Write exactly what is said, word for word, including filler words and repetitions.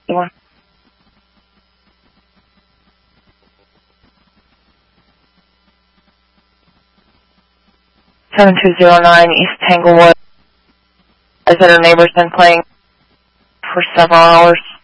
One. seven two zero nine East Tanglewood. Visitor neighbor's been playing for several hours.